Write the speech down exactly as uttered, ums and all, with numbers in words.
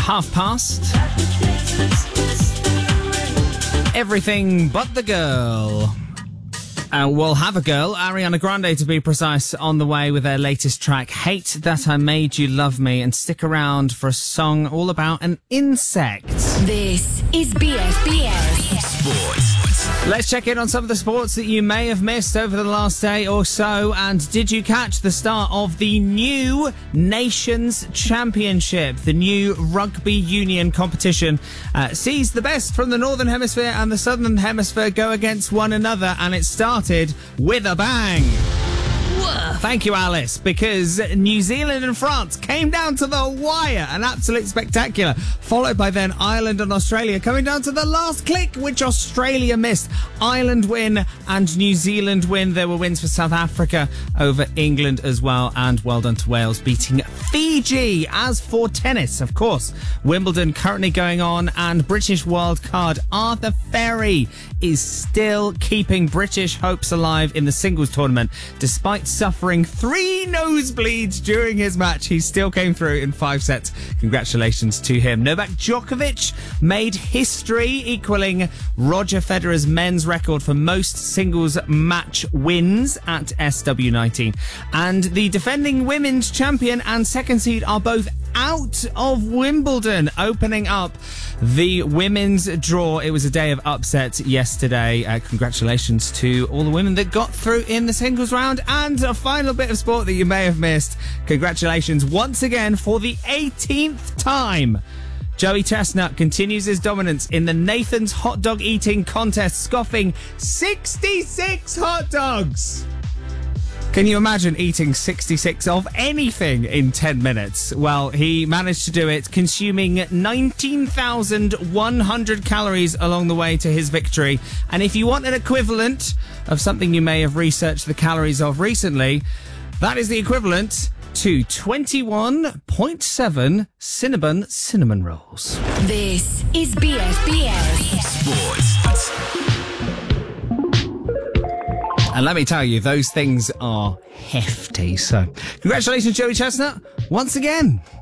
half past. Everything but the girl. Uh, we'll have a girl, Ariana Grande to be precise, on the way with their latest track, Hate That I Made You Love Me, and stick around for a song all about an insect. This is B S B S Sports. Let's check in on some of the sports that you may have missed over the last day or so. And did you catch the start of the new Nations Championship? The new rugby union competition uh, sees the best from the Northern Hemisphere and the Southern Hemisphere go against one another, and it started with a bang. Thank you, Alice, because New Zealand and France came down to the wire, an absolute spectacular, followed by then Ireland and Australia coming down to the last click, which Australia missed. Ireland win and New Zealand win. There were wins for South Africa over England as well, and well done to Wales beating Fiji. As for tennis, of course, Wimbledon currently going on, and British wildcard Arthur Ferry is still keeping British hopes alive in the singles tournament. Despite suffering three nosebleeds during his match, he still came through in five sets. Congratulations to him. Novak Djokovic made history, equaling Roger Federer's men's record for most singles match wins at S W nineteen. And the defending women's champion and second seed are both out of Wimbledon, opening up the women's draw. It was a day of upsets yesterday. Uh, congratulations to all the women that got through in the singles round. And a final bit of sport that you may have missed. Congratulations once again for the eighteenth time. Joey Chestnut continues his dominance in the Nathan's hot dog eating contest, scoffing sixty-six hot dogs. Can you imagine eating sixty-six of anything in ten minutes? Well, he managed to do it, consuming nineteen thousand one hundred calories along the way to his victory. And if you want an equivalent of something you may have researched the calories of recently, that is the equivalent to twenty-one point seven Cinnabon cinnamon rolls. This is B S B S Sports. And let me tell you, those things are hefty. So, congratulations, Joey Chestnut, once again.